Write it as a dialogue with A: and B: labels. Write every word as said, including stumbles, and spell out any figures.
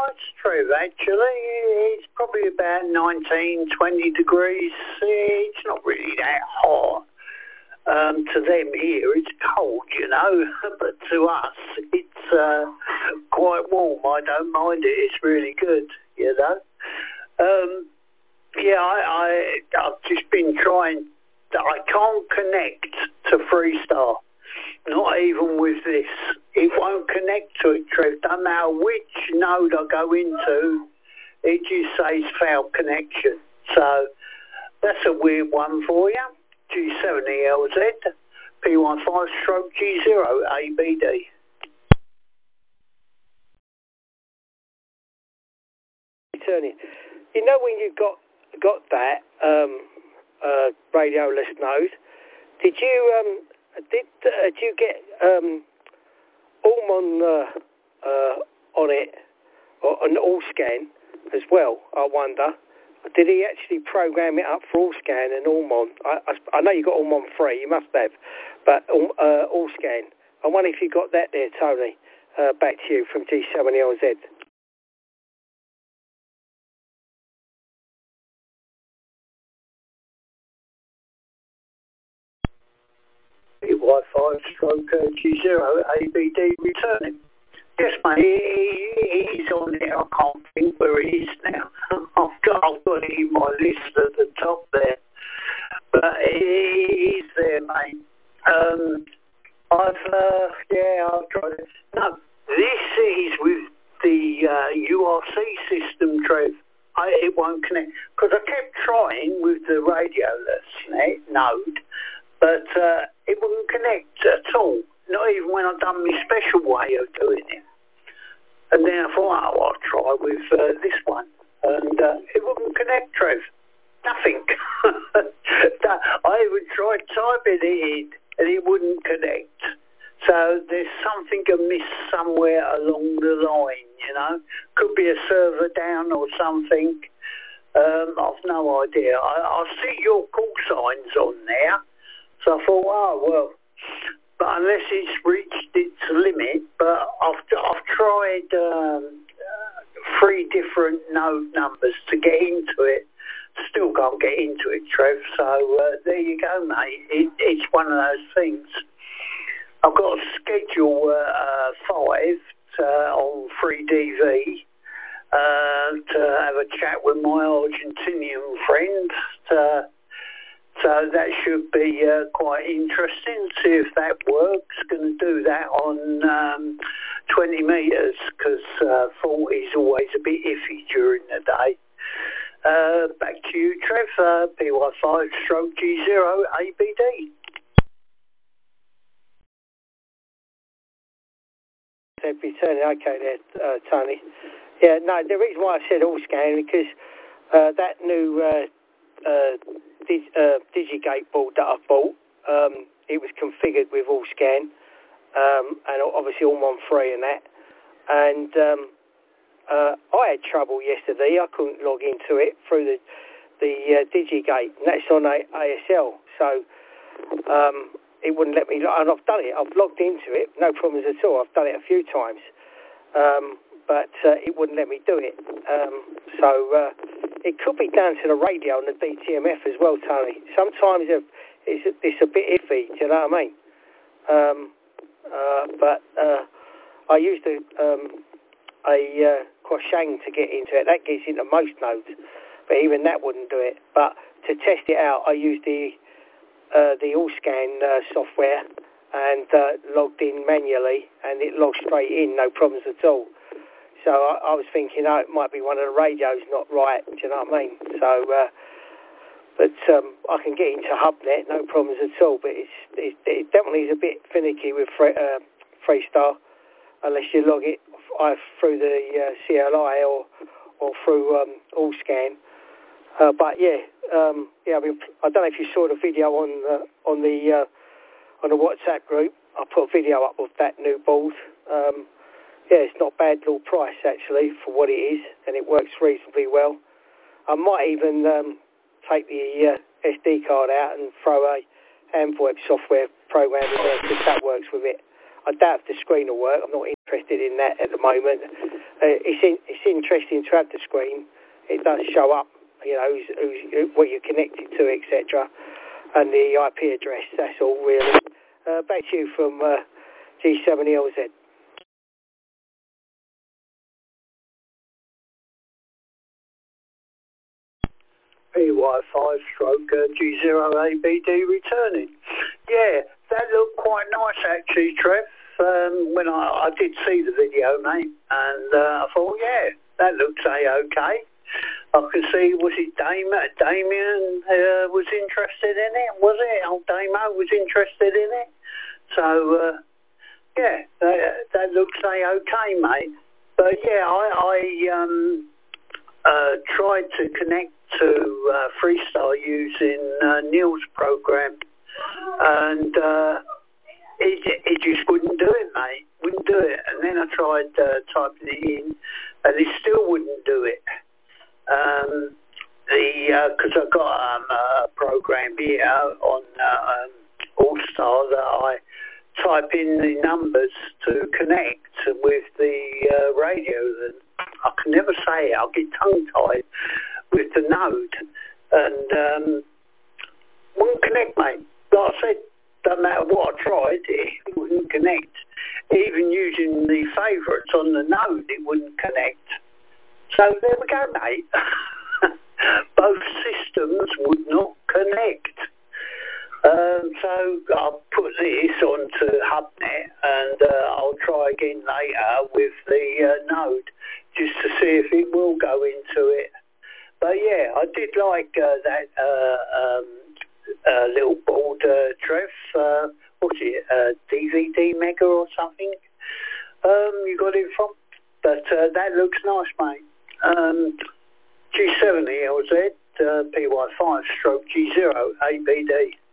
A: nice, Trev, actually. It's probably about nineteen, twenty degrees. It's not really that hot. Um, to them here, it's cold, you know, but to us, it's uh, quite warm. I don't mind it. It's really good, you know. Um, yeah, I, I, I've just been trying. I can't connect to Freestar, not even with this. It won't connect to it, Trev. No matter which node I go into, it just says failed connection. So that's a weird one for you. G seventy L Z, P fifteen stroke G zero A B D.
B: Returning. You know when you got got that um, uh, radioless node, did you um, did uh, did you get um, Allmon uh, uh, on it, or an Allscan as well? I wonder. Did he actually program it up for Allscan and Allmon? I, I, I know you got Allmon free, you must have, but uh, Allscan. I wonder if you got that there, Tony. Uh, back to you from G seventy L Z.
A: Wi-Fi stroke uh, G zero A B D returning. Yes, mate, he, he's on there. I can't think where he is now. I've got, I've got it in my list at the top there. But he, he's there, mate. Um, I've, uh, yeah, I've tried it. No, this is with the uh, U R C system, Trev. I, it won't connect. Because I kept trying with the radioless node, but uh, it wouldn't connect at all. Not even when I've done my special way of doing it. And then I thought, oh, I'll try with uh, this one. And uh, it wouldn't connect, Trev. Nothing. I even tried typing it in and it wouldn't connect. So there's something amiss somewhere along the line, you know. Could be a server down or something. Um, I've no idea. I, I see your call signs on there. So I thought, oh, well... But unless it's reached its limit, but I've, I've tried um, uh, three different node numbers to get into it. Still can't get into it, Trev. So uh, there you go, mate. It, it's one of those things. I've got a schedule uh, uh, five to, on three D V uh, to have a chat with my Argentinian friend. To, So that should be uh, quite interesting. See if that works. Going to do that on um, twenty metres because uh, forty is always a bit iffy during the day. Uh, back to you, Trev. Uh, P Y five stroke G zero A B D.
B: Returning, okay there, uh, Tony. Yeah, no, the reason why I said Allscan because uh, that new uh, uh, dig, uh, DigiGate board that I bought, um, it was configured with Allscan um, and obviously Allmon free and that. And um, uh, I had trouble yesterday. I couldn't log into it through the the uh, DigiGate, and that's on A S L. So um, it wouldn't let me, and I've done it. I've logged into it, no problems at all. I've done it a few times, um, but uh, it wouldn't let me do it. Um, so uh, it could be down to the radio and the D T M F as well, Tony. Sometimes it's, it's a bit iffy, do you know what I mean? Um, uh, but uh, I used a, um, a uh, Quashang to get into it. That gets into most nodes, but even that wouldn't do it. But to test it out, I used the Uh, the Allscan uh, software and uh, logged in manually, and it logged straight in, no problems at all. So I, I was thinking, oh, it might be one of the radios not right, do you know what I mean? So, uh, but um, I can get into HubNet, no problems at all, but it's, it's, it definitely is a bit finicky with free, uh, Freestar, unless you log it either through the uh, C L I or, or through um, Allscan. Uh, but yeah, um, yeah. I mean, I don't know if you saw the video on uh, on the uh, on the WhatsApp group. I put a video up of that new board. Um, yeah, it's not a bad little price actually for what it is, and it works reasonably well. I might even um, take the uh, S D card out and throw a AmVoIP software program in there because that works with it. I doubt if the screen will work. I'm not interested in that at the moment. uh, it's in, it's interesting to have the screen. It does show up, you know, who's, who's, what you're connected to, et cetera, and the I P address. That's all really. Uh, back to you from uh, G seven L Z.
A: P Y five stroke uh, G zero A B D returning. Yeah, that looked quite nice actually, Trev. Um, when I, I did see the video, mate, and uh, I thought, yeah, that looks a-okay. I can see, was it Damien, Damien uh, was interested in it, was it? Old Damo was interested in it. So, uh, yeah, that, that looks a-okay, mate. But, yeah, I, I um, uh, tried to connect to uh, Freestar using uh, Neil's program, and uh, it, it just wouldn't do it, mate. Wouldn't do it. And then I tried uh, typing it in, and it still wouldn't do it. Um, the because uh, I've got um, a program here on uh, um, All Star that I type in the numbers to connect with the uh, radio, and I can never say it. I'll get tongue-tied with the node, and um, wouldn't connect, mate. Like I said, doesn't matter what I tried, it wouldn't connect. Even using the favourites on the node, it wouldn't connect. So there we go, mate. Both systems would not connect. Um, so I'll put this onto HubNet, and uh, I'll try again later with the uh, node just to see if it will go into it. But yeah, I did like uh, that uh, um, uh, little board, uh, Trev. Uh, what's it? Uh, D V D Mega or something? Um, you got it from? But uh, that looks nice, mate. Um, G seventy L Z, uh, P Y five stroke G zero A B D.